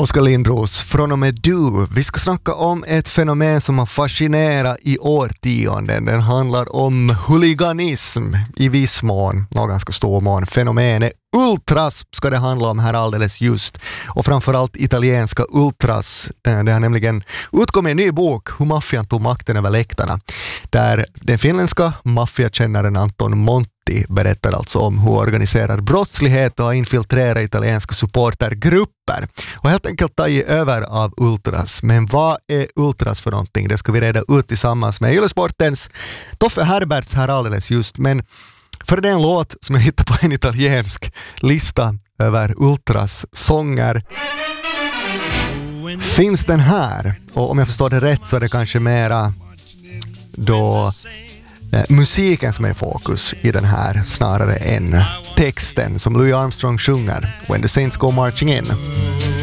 Oskar Lindros, från och med du. Vi ska snacka om ett fenomen som har fascinerat i årtionden. Den handlar om huliganism i viss mån, någon ganska stor mån. Fenomenet ultras ska det handla om här alldeles just. Och framförallt italienska ultras. Det har nämligen utkommit en ny bok, Hur maffian tog makten över läktarna. Där den finländska maffiakännaren Anton Monti berättar alltså om hur organiserad brottslighet har infiltrerat italienska supportergrupper och helt enkelt tagit över av ultras. Men vad är ultras för någonting? Det ska vi reda ut tillsammans med Yle-sportens Toffe Herberts här alldeles just. Men för det är en låt som jag hittade på en italiensk lista över ultras sånger. Finns den här? Och om jag förstår det rätt så är det kanske mera då musiken som är i fokus i den här snarare än texten som Louis Armstrong sjunger When the Saints Go Marching In.